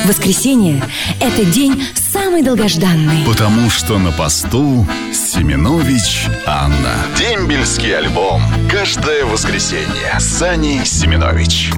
Воскресенье – это день самый долгожданный. Потому что на посту Семенович Анна. Дембельский альбом. Каждое воскресенье. Сани Семенович.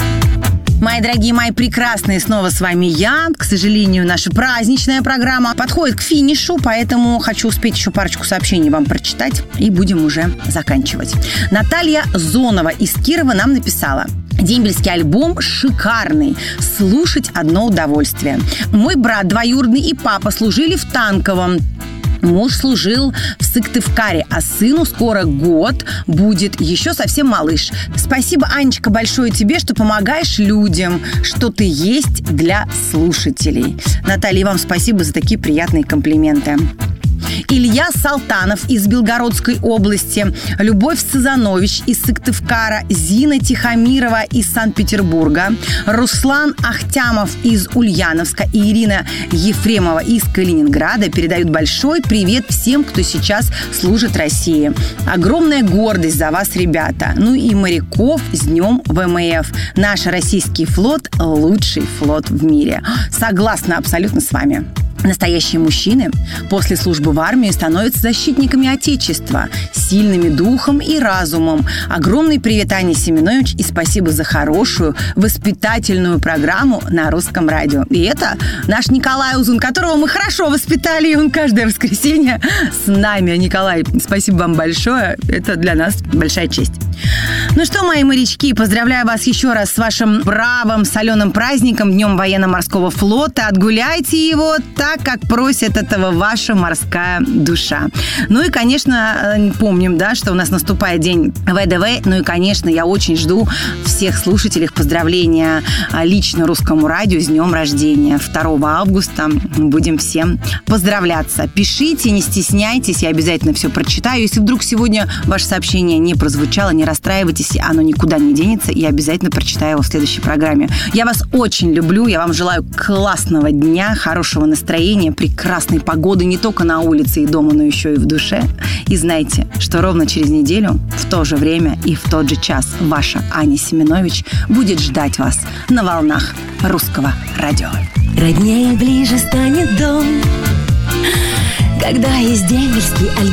Мои дорогие, мои прекрасные, снова с вами я. К сожалению, наша праздничная программа подходит к финишу, поэтому хочу успеть еще парочку сообщений вам прочитать, и будем уже заканчивать. Наталья Зонова из Кирова нам написала: дембельский альбом шикарный. Слушать одно удовольствие. Мой брат двоюродный и папа служили в Танковом. Муж служил в Сыктывкаре, а сыну скоро год будет, еще совсем малыш. Спасибо, Анечка, большое тебе, что помогаешь людям, что ты есть для слушателей. Наталья, вам спасибо за такие приятные комплименты. Илья Салтанов из Белгородской области, Любовь Сазанович из Сыктывкара, Зина Тихомирова из Санкт-Петербурга, Руслан Ахтямов из Ульяновска и Ирина Ефремова из Калининграда передают большой привет всем, кто сейчас служит России. Огромная гордость за вас, ребята. Ну и моряков с днем ВМФ. Наш российский флот – лучший флот в мире. Согласна абсолютно с вами. Настоящие мужчины после службы в армии становятся защитниками Отечества, сильными духом и разумом. Огромный привет, Ане Семенович, и спасибо за хорошую воспитательную программу на русском радио. И это наш Николай Узун, которого мы хорошо воспитали, и он каждое воскресенье с нами. Николай, спасибо вам большое, это для нас большая честь. Ну что, мои морячки, поздравляю вас еще раз с вашим бравым соленым праздником, Днем военно-морского флота. Отгуляйте его так, как просит этого ваша морская душа. Ну и, конечно, помним, да, что у нас наступает день ВДВ. Ну и, конечно, я очень жду всех слушателей поздравления лично русскому радио с днем рождения. 2 августа будем всем поздравляться. Пишите, не стесняйтесь, я обязательно все прочитаю. Если вдруг сегодня ваше сообщение не прозвучало, не расстраивайтесь, оно никуда не денется, я обязательно прочитаю его в следующей программе. Я вас очень люблю, я вам желаю классного дня, хорошего настроения, прекрасной погоды не только на улице и дома, но еще и в душе. И знайте, что ровно через неделю, в то же время и в тот же час ваша Аня Семенович будет ждать вас на волнах русского радио. Роднее ближе станет дом, когда есть дембельский альбом.